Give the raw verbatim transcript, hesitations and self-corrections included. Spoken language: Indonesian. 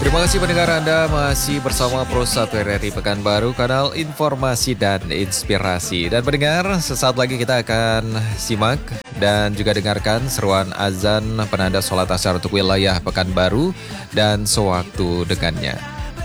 Terima kasih pendengar Anda masih bersama Pro satu R R I Pekanbaru, kanal informasi dan inspirasi. Dan pendengar, sesaat lagi kita akan simak dan juga dengarkan seruan azan penanda sholat asar untuk wilayah Pekanbaru dan sewaktu dengannya.